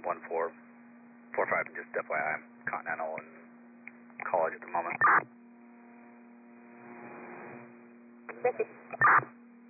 1445, just FYI, I'm Continental and College at the moment. Missy.